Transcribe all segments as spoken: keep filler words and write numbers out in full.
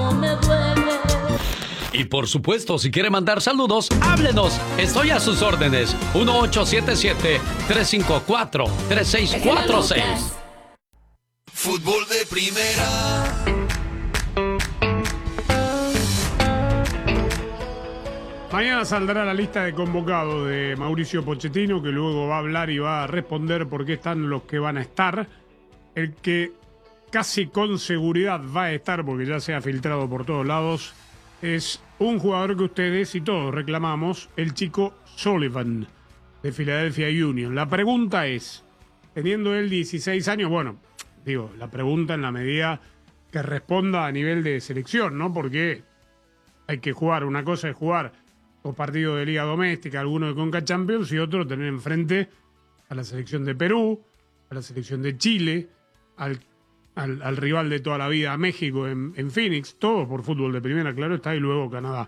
cómo me duele. Y por supuesto, si quiere mandar saludos, háblenos. Estoy a sus órdenes. uno ocho siete siete, tres cinco cuatro, tres seis cuatro seis. Fútbol de primera. Mañana saldrá la lista de convocados de Mauricio Pochettino, que luego va a hablar y va a responder por qué están los que van a estar. El que casi con seguridad va a estar, porque ya se ha filtrado por todos lados, es un jugador que ustedes y todos reclamamos, el chico Sullivan, de Philadelphia Union. La pregunta es, teniendo él dieciséis años, bueno, digo, la pregunta en la medida que responda a nivel de selección, ¿no? Porque hay que jugar, una cosa es jugar dos partidos de liga doméstica, algunos de Conca Champions, y otro tener enfrente a la selección de Perú, a la selección de Chile, al, al, al rival de toda la vida, a México en, en Phoenix, todo por fútbol de primera, claro está, y luego Canadá.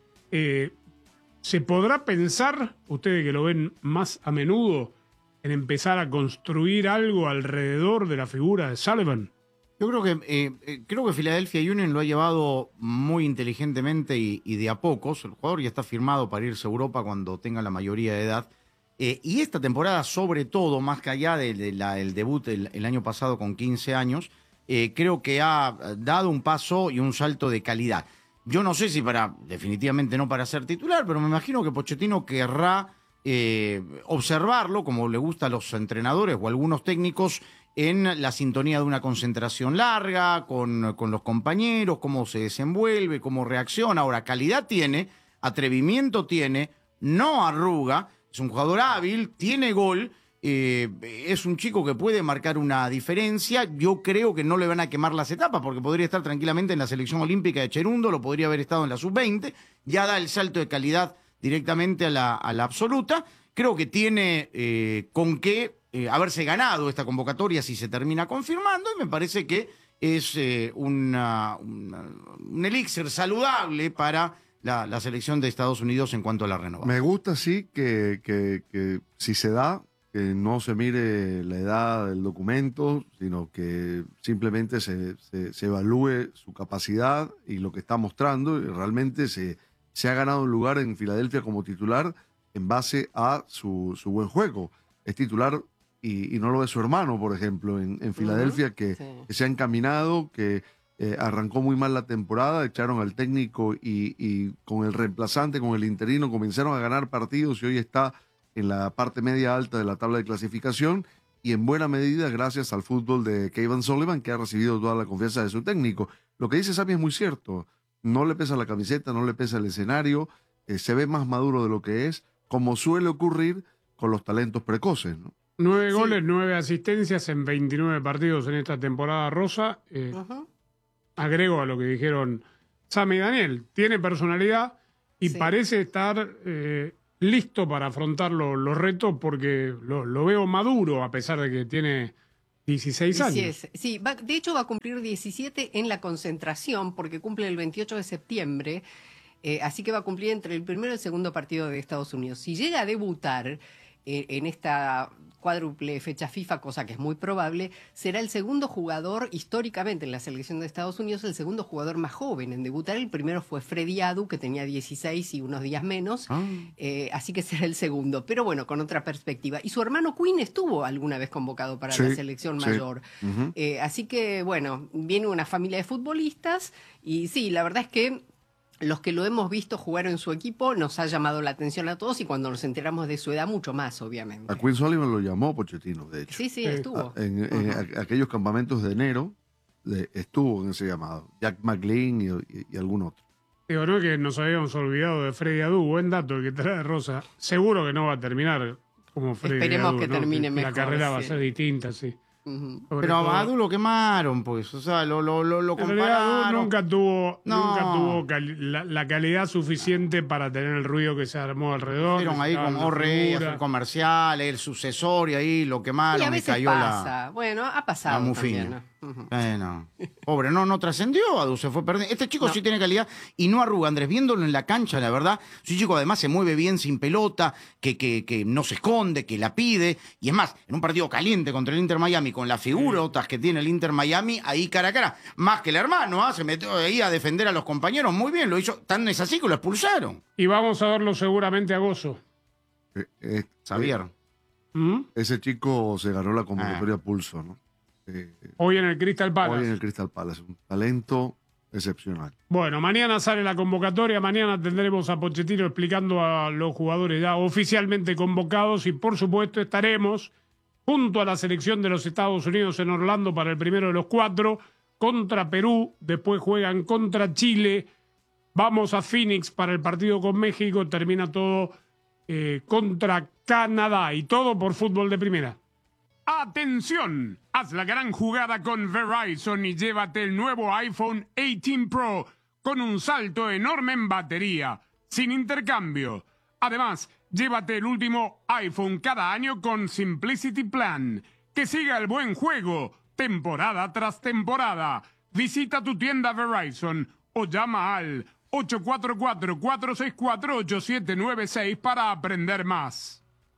Eh, ¿Se podrá pensar, ustedes que lo ven más a menudo, en empezar a construir algo alrededor de la figura de Sullivan? Yo creo que eh, creo que Philadelphia Union lo ha llevado muy inteligentemente y, y de a pocos. El jugador ya está firmado para irse a Europa cuando tenga la mayoría de edad. Eh, y esta temporada, sobre todo, más que allá del de la, el debut el, el año pasado con quince años, eh, creo que ha dado un paso y un salto de calidad. Yo no sé si para, definitivamente no para ser titular, pero me imagino que Pochettino querrá eh, observarlo, como le gusta a los entrenadores o a algunos técnicos, en la sintonía de una concentración larga, con, con los compañeros, cómo se desenvuelve, cómo reacciona. Ahora, calidad tiene, atrevimiento tiene, no arruga, es un jugador hábil, tiene gol, eh, es un chico que puede marcar una diferencia. Yo creo que no le van a quemar las etapas, porque podría estar tranquilamente en la selección olímpica de Cherundo, lo podría haber estado en la sub veinte, ya da el salto de calidad directamente a la, a la absoluta. Creo que tiene eh, con qué Eh, haberse ganado esta convocatoria si se termina confirmando, y me parece que es eh, una, una, un elixir saludable para la, la selección de Estados Unidos en cuanto a la renovación. Me gusta, sí, que, que, que si se da, que no se mire la edad del documento, sino que simplemente se, se, se evalúe su capacidad y lo que está mostrando, y realmente se, se ha ganado un lugar en Filadelfia como titular en base a su, su buen juego. Es titular Y, y no lo ve su hermano, por ejemplo, en, en Filadelfia, uh-huh. que, sí. que se ha encaminado, que eh, arrancó muy mal la temporada, echaron al técnico y, y con el reemplazante, con el interino, comenzaron a ganar partidos y hoy está en la parte media alta de la tabla de clasificación, y en buena medida gracias al fútbol de Kevin Sullivan, que ha recibido toda la confianza de su técnico. Lo que dice Sammy es muy cierto, no le pesa la camiseta, no le pesa el escenario, eh, se ve más maduro de lo que es, como suele ocurrir con los talentos precoces, ¿no? Nueve Sí. goles, nueve asistencias en veintinueve partidos en esta temporada rosa. Eh, uh-huh. Agrego a lo que dijeron Sam y Daniel. Tiene personalidad y sí. parece estar eh, listo para afrontar lo, los retos, porque lo, lo veo maduro a pesar de que tiene dieciséis años. Sí, va, de hecho va a cumplir diecisiete en la concentración, porque cumple el veintiocho de septiembre. Eh, así que va a cumplir entre el primero y el segundo partido de Estados Unidos. Si llega a debutar eh, en esta cuádruple fecha FIFA, cosa que es muy probable, será el segundo jugador históricamente en la selección de Estados Unidos, el segundo jugador más joven en debutar. El primero fue Freddy Adu, que tenía dieciséis y unos días menos, ah. eh, así que será el segundo, pero bueno, con otra perspectiva. Y su hermano Quinn estuvo alguna vez convocado para sí, la selección sí. mayor. Uh-huh. Eh, así que bueno, viene una familia de futbolistas y sí, la verdad es que los que lo hemos visto jugar en su equipo nos ha llamado la atención a todos, y cuando nos enteramos de su edad, mucho más, obviamente. A Quinn Sullivan lo llamó Pochettino, de hecho. Sí, sí, estuvo. A, en, en uh-huh. aquellos campamentos de enero de, estuvo en ese llamado. Jack McLean y, y, y algún otro. Digo, no es que nos habíamos olvidado de Freddy Adu, buen dato el que trae Rosa. Seguro que no va a terminar como Freddy Esperemos Adu, que ¿no? termine que mejor. La carrera sí. va a ser distinta, sí. Uh-huh. Pero a Adu lo quemaron, pues, o sea, lo, lo, lo, lo compararon. Adu nunca tuvo, no. nunca tuvo cali- la, la calidad suficiente para tener el ruido que se armó alrededor. Fueron ahí con Orrey, hacer comercial, el sucesor, y ahí lo quemaron y, a veces y cayó pasa. la. Bueno, ha pasado la también, ¿no? Bueno, pobre, no, no trascendió, Adu, se fue perdiendo. Este chico No. sí tiene calidad y no arruga, Andrés, viéndolo en la cancha, la verdad. Es un chico además se mueve bien sin pelota, que, que, que no se esconde, que la pide. Y es más, en un partido caliente contra el Inter Miami, con las figurotas que tiene el Inter Miami, ahí cara a cara, más que el hermano, ¿ah? Se metió ahí a defender a los compañeros, muy bien, lo hizo, tan es así que lo expulsaron. Y vamos a verlo seguramente a Gozo. Eh, eh, Xavier. ¿Mm? Ese chico se ganó la convocatoria a pulso, ¿no? Eh, Hoy en el Crystal Palace. hoy en el Crystal Palace, un talento excepcional. Bueno, mañana sale la convocatoria, mañana tendremos a Pochettino explicando a los jugadores ya oficialmente convocados y por supuesto estaremos junto a la selección de los Estados Unidos en Orlando para el primero de los cuatro, contra Perú, después juegan contra Chile, vamos a Phoenix para el partido con México, termina todo eh, contra Canadá y todo por Fútbol de Primera. ¡Atención! Haz la gran jugada con Verizon y llévate el nuevo iPhone dieciocho Pro con un salto enorme en batería, sin intercambio. Además, llévate el último iPhone cada año con Simplicity Plan. Que siga el buen juego, temporada tras temporada. Visita tu tienda Verizon o llama al ocho cuatro cuatro, cuatro seis cuatro, ocho siete nueve seis para aprender más.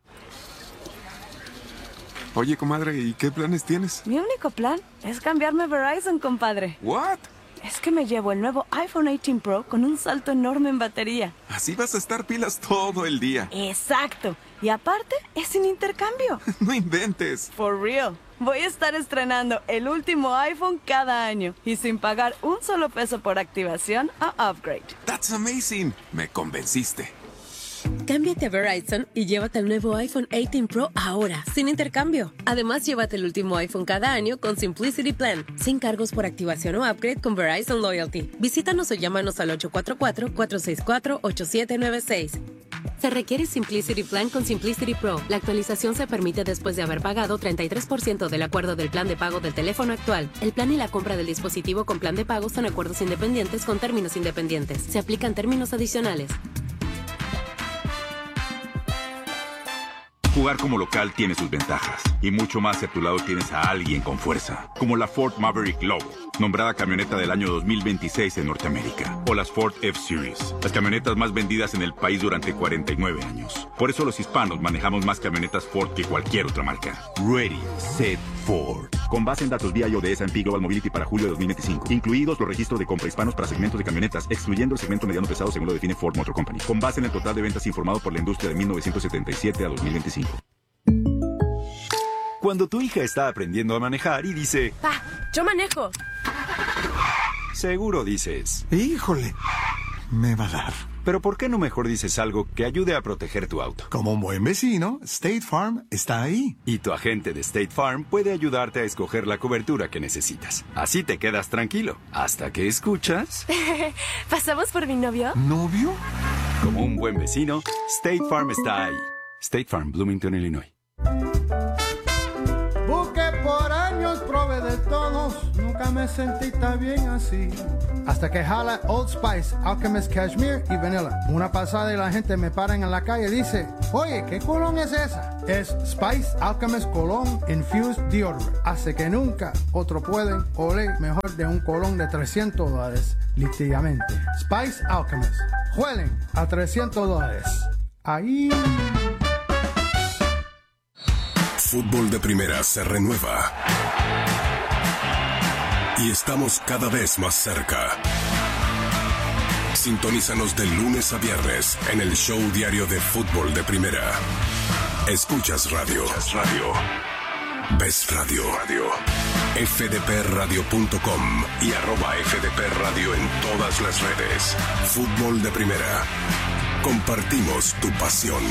Oye, comadre, ¿y qué planes tienes? Mi único plan es cambiarme a Verizon, compadre. ¿What? Es que me llevo el nuevo iPhone dieciocho Pro con un salto enorme en batería. Así vas a estar pilas todo el día. Exacto. Y aparte, es sin intercambio. No inventes. For real. Voy a estar estrenando el último iPhone cada año y sin pagar un solo peso por activación o upgrade. That's amazing. Me convenciste. Cámbiate a Verizon y llévate el nuevo iPhone dieciocho Pro ahora, sin intercambio. Además, llévate el último iPhone cada año con Simplicity Plan, sin cargos por activación o upgrade con Verizon Loyalty. Visítanos o llámanos al ocho cuatro cuatro, cuatro seis cuatro, ocho siete nueve seis. Se requiere Simplicity Plan con Simplicity Pro. La actualización se permite después de haber pagado treinta y tres por ciento del acuerdo del plan de pago del teléfono actual. El plan y la compra del dispositivo con plan de pago son acuerdos independientes con términos independientes. Se aplican términos adicionales. Jugar como local tiene sus ventajas, y mucho más si a tu lado tienes a alguien con fuerza, como la Ford Maverick Lobo, nombrada camioneta del año dos mil veintiséis en Norteamérica, o las Ford F-Series, las camionetas más vendidas en el país durante cuarenta y nueve años. Por eso los hispanos manejamos más camionetas Ford que cualquier otra marca. Ready, set, Ford. Con base en datos V I O de S and P Global Mobility para julio de dos mil veinticinco, incluidos los registros de compra hispanos para segmentos de camionetas, excluyendo el segmento mediano pesado según lo define Ford Motor Company, con base en el total de ventas informado por la industria de mil novecientos setenta y siete a dos mil veinticinco. Cuando tu hija está aprendiendo a manejar y dice, ¡Pa! ¡Yo manejo! Seguro dices, híjole, me va a dar. Pero ¿por qué no mejor dices algo que ayude a proteger tu auto? Como un buen vecino, State Farm está ahí. Y tu agente de State Farm puede ayudarte a escoger la cobertura que necesitas. Así te quedas tranquilo, hasta que escuchas... ¿Pasamos por mi novio? ¿Novio? Como un buen vecino, State Farm está ahí. State Farm, Bloomington, Illinois. Busqué por años, probé de todos, nunca me sentí tan bien así. Hasta que jala Old Spice, Alchemist Cashmere y Vanilla. Una pasada y la gente me para en la calle y dice, oye, ¿qué colón es esa? Es Spice Alchemist Cologne Infused Deodorant. Hace que nunca otro pueden oler mejor de un colón de trescientos dólares, literalmente. Spice Alchemist. Huelen a trescientos dólares. Ahí... Fútbol de Primera se renueva. Y estamos cada vez más cerca. Sintonízanos de lunes a viernes en el show diario de Fútbol de Primera. Escuchas radio. radio. Ves radio. radio. f d p radio punto com y arroba F D P Radio en todas las redes. Fútbol de Primera. Compartimos tu pasión.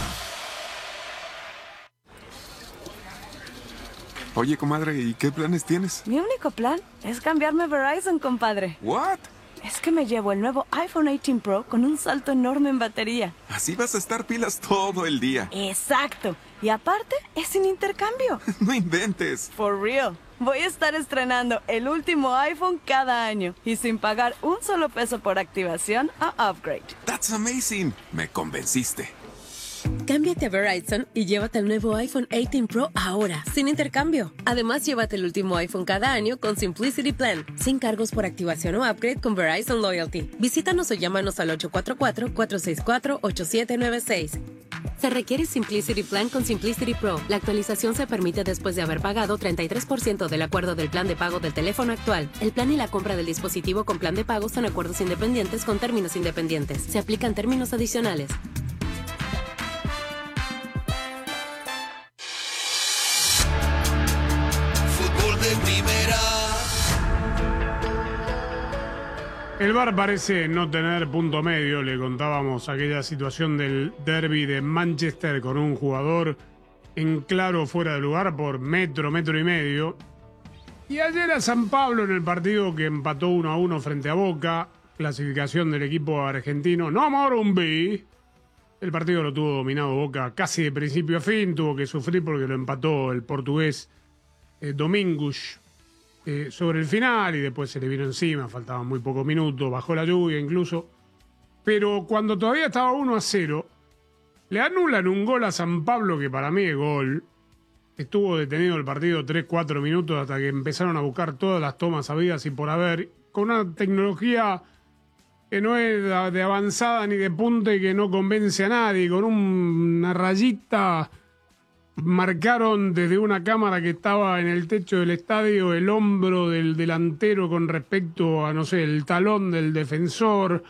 Oye, comadre, ¿y qué planes tienes? Mi único plan es cambiarme a Verizon, compadre. ¿What? Es que me llevo el nuevo iPhone dieciocho Pro con un salto enorme en batería. Así vas a estar pilas todo el día. Exacto. Y aparte, es sin intercambio. No inventes. For real. Voy a estar estrenando el último iPhone cada año y sin pagar un solo peso por activación o upgrade. That's amazing. Me convenciste. Cámbiate a Verizon y llévate el nuevo iPhone dieciocho Pro ahora, sin intercambio. Además, llévate el último iPhone cada año con Simplicity Plan, sin cargos por activación o upgrade con Verizon Loyalty. Visítanos o llámanos al ocho cuatro cuatro, cuatro seis cuatro, ocho siete nueve seis. Se requiere Simplicity Plan con Simplicity Pro. La actualización se permite después de haber pagado treinta y tres por ciento del acuerdo del plan de pago del teléfono actual. El plan y la compra del dispositivo con plan de pago son acuerdos independientes con términos independientes. Se aplican términos adicionales. Fútbol de primera. El V A R parece no tener punto medio. Le contábamos aquella situación del derbi de Manchester con un jugador en claro fuera de lugar por metro, metro y medio. Y ayer a San Pablo en el partido que empató uno a uno frente a Boca, clasificación del equipo argentino, no Morumbi. El partido lo tuvo dominado Boca casi de principio a fin, tuvo que sufrir porque lo empató el portugués eh, Domingos. Eh, sobre el final y después se le vino encima, faltaban muy pocos minutos, bajó la lluvia incluso, pero cuando todavía estaba uno a cero, le anulan un gol a San Pablo que para mí es gol. Estuvo detenido el partido tres cuatro minutos hasta que empezaron a buscar todas las tomas habidas y por haber, con una tecnología que no es de avanzada ni de punta y que no convence a nadie, con un, una rayita. Marcaron desde una cámara que estaba en el techo del estadio el hombro del delantero con respecto a, no sé, el talón del defensor.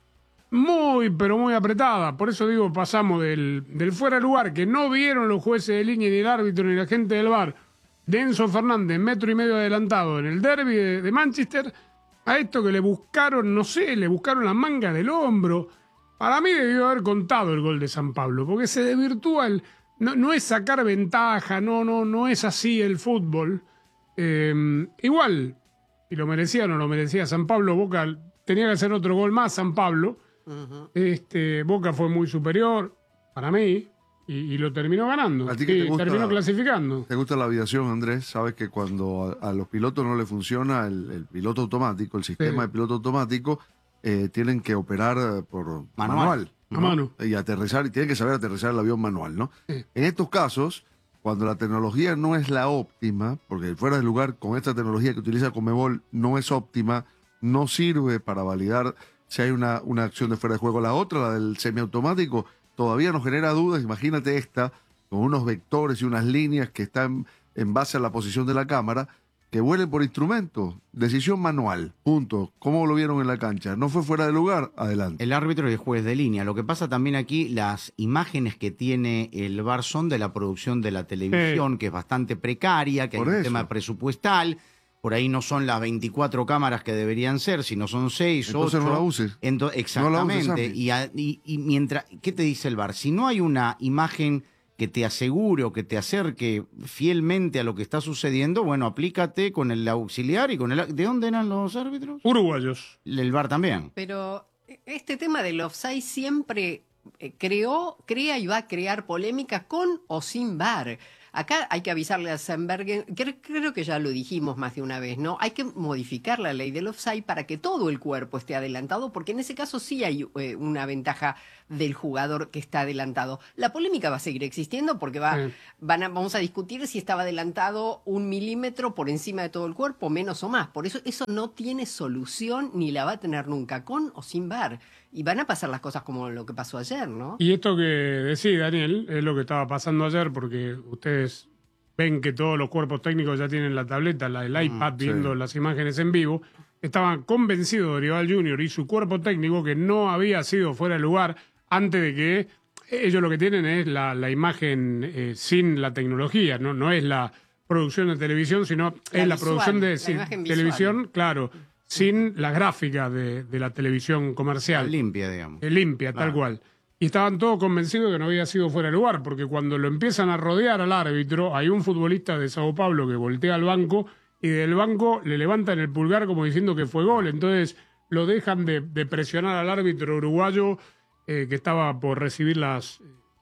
Muy, pero muy apretada. Por eso digo, pasamos del, del fuera de lugar, que no vieron los jueces de línea, ni el árbitro, ni la gente del V A R, de Enzo Fernández, metro y medio adelantado en el derbi de, de Manchester, a esto que le buscaron, no sé, le buscaron la manga del hombro. Para mí debió haber contado el gol de San Pablo, porque se desvirtúa el... No, no es sacar ventaja, no, no, no es así el fútbol. Eh, igual, y lo merecía o no lo merecía San Pablo, Boca tenía que hacer otro gol más, San Pablo. Uh-huh. este, Boca fue muy superior para mí y, y lo terminó ganando. ¿A ti que y te gusta, terminó clasificando. ¿Te gusta la aviación, Andrés? Sabes que cuando a, a los pilotos no le funciona el, el piloto automático, el sistema sí. de piloto automático, eh, tienen que operar por manual. manual. A mano. Y aterrizar, y tienen que saber aterrizar el avión manual, ¿no? Sí. En estos casos, cuando la tecnología no es la óptima, porque fuera de lugar con esta tecnología que utiliza Conmebol no es óptima, no sirve para validar si hay una, una acción de fuera de juego. La otra, la del semiautomático, todavía nos genera dudas. Imagínate esta, con unos vectores y unas líneas que están en base a la posición de la cámara, que vuelen por instrumento. Decisión manual, punto. ¿Cómo lo vieron en la cancha? ¿No fue fuera de lugar? Adelante. El árbitro y el juez de línea. Lo que pasa también aquí, las imágenes que tiene el V A R son de la producción de la televisión, sí. que es bastante precaria, que por hay eso. un tema presupuestal. Por ahí no son las veinticuatro cámaras que deberían ser, sino son seis, Entonces ocho. no la uses. Ento- exactamente. No la uses, y, a, y, y mientras, ¿qué te dice el V A R? Si no hay una imagen que te asegure o que te acerque fielmente a lo que está sucediendo, bueno, aplícate con el auxiliar y con el... ¿De dónde eran los árbitros? Uruguayos. El V A R también. Pero este tema del offside siempre creó, crea y va a crear polémica con o sin V A R. Acá hay que avisarle a Sandbergen, que creo que ya lo dijimos más de una vez, ¿no? Hay que modificar la ley del offside para que todo el cuerpo esté adelantado, porque en ese caso sí hay eh, una ventaja del jugador que está adelantado. La polémica va a seguir existiendo porque va, sí. van a, vamos a discutir si estaba adelantado un milímetro por encima de todo el cuerpo, menos o más. Por eso eso no tiene solución ni la va a tener nunca, con o sin V A R. Y van a pasar las cosas como lo que pasó ayer, ¿no? Y esto que decís, Daniel, es lo que estaba pasando ayer, porque ustedes ven que todos los cuerpos técnicos ya tienen la tableta, la, el iPad, mm, viendo sí. las imágenes en vivo. Estaban convencidos de Rival Junior y su cuerpo técnico que no había sido fuera de lugar antes de que ellos lo que tienen es la, la imagen eh, sin la tecnología, ¿no? No es la producción de televisión, sino la es la visual, producción de sí, televisión, claro, sin la gráfica de, de la televisión comercial. Limpia, digamos. Eh, limpia, claro. Tal cual. Y estaban todos convencidos de que no había sido fuera de lugar, porque cuando lo empiezan a rodear al árbitro, hay un futbolista de Sao Paulo que voltea al banco y del banco le levantan el pulgar como diciendo que fue gol. Entonces lo dejan de, de presionar al árbitro uruguayo eh, que estaba por recibir las,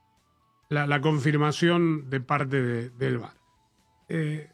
la, la confirmación de parte de, del V A R. Eh,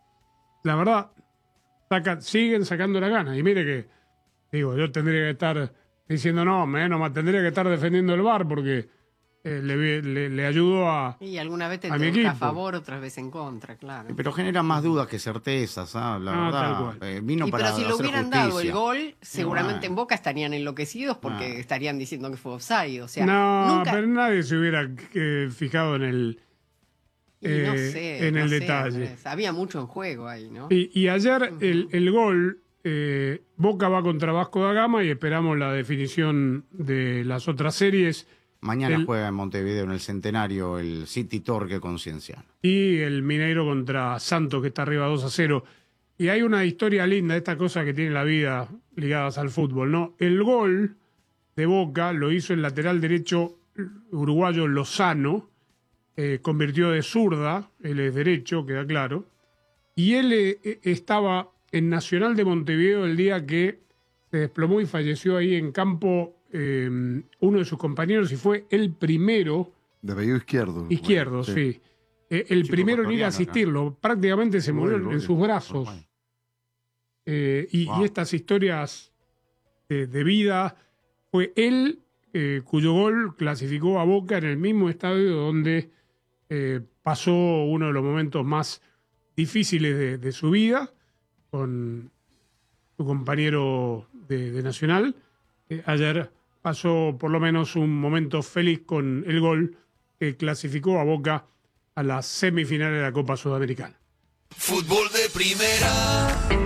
la verdad, saca, siguen sacando la gana. Y mire que, digo, yo tendría que estar diciendo, no, menos más, tendría que estar defendiendo el V A R porque eh, le, le, le ayudó a Y alguna vez te a mi toca a equipo. favor, otras veces en contra, claro. Pero genera más dudas que certezas, ¿ah? La Ah, tal verdad. cual. eh, vino Y para pero si le hacer hubieran justicia. dado el gol, seguramente bueno. en Boca estarían enloquecidos porque Ah. estarían diciendo que fue offside. O sea, no, nunca. pero nadie se hubiera eh, fijado en el, Y no eh, sé, en no el sé, detalle. Andrés. Había mucho en juego ahí, ¿no? Y, y ayer el, el gol, eh, Boca va contra Vasco da Gama y esperamos la definición de las otras series. Mañana El- juega en Montevideo en el Centenario el City Torque con Cienciano. Y el Mineiro contra Santos, que está arriba dos a cero. Y hay una historia linda, esta cosa que tiene la vida ligadas al fútbol, ¿no? El gol de Boca lo hizo el lateral derecho uruguayo Lozano, eh, convirtió de zurda, él es derecho, queda claro, y él eh, estaba en Nacional de Montevideo el día que se desplomó y falleció ahí en campo eh, uno de sus compañeros y fue el primero De apellido izquierdo. izquierdo, Bueno, sí. Eh, el Chico primero en ir a ecuatoriano, asistirlo. Prácticamente se murió Uruguay, en sus brazos. Uruguay. Eh, y, Wow. y estas historias de, de vida, fue él eh, cuyo gol clasificó a Boca en el mismo estadio donde eh, pasó uno de los momentos más difíciles de, de su vida con su compañero de, de Nacional. Eh, ayer pasó por lo menos un momento feliz con el gol que clasificó a Boca a las semifinales de la Copa Sudamericana. Fútbol de primera.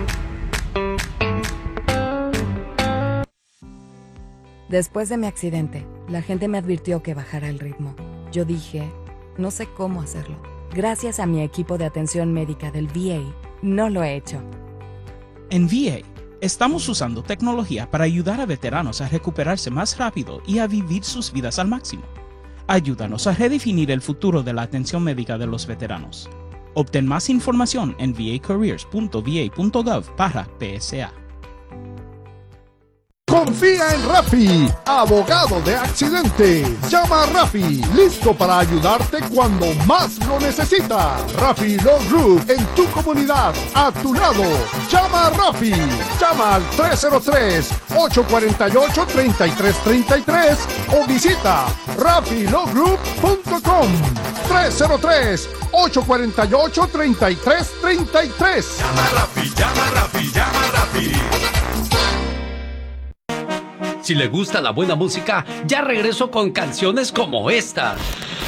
Después de mi accidente, la gente me advirtió que bajara el ritmo. Yo dije, no sé cómo hacerlo. Gracias a mi equipo de atención médica del V A, no lo he hecho. En V A, estamos usando tecnología para ayudar a veteranos a recuperarse más rápido y a vivir sus vidas al máximo. Ayúdanos a redefinir el futuro de la atención médica de los veteranos. Obtén más información en v a careers punto v a punto gov barra P S A. Confía en Rafi, abogado de accidentes. Llama a Rafi, listo para ayudarte cuando más lo necesitas. Rafi Law Group en tu comunidad, a tu lado. Llama a Rafi. Llama al tres cero tres, ocho cuatro ocho, tres tres tres tres o visita rafi law group punto com. tres cero tres, ocho cuatro ocho, tres tres tres tres. Llama a Rafi, llama a Rafi, llama a Rafi. Si le gusta la buena música, ya regreso con canciones como esta.